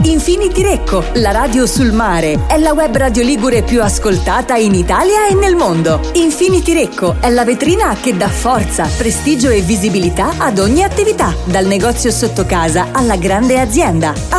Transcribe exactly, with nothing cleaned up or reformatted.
Infinity Recco, la radio sul mare, è la web radio ligure più ascoltata in Italia e nel mondo. Infinity Recco è la vetrina che dà forza, prestigio e visibilità ad ogni attività, dal negozio sotto casa alla grande azienda.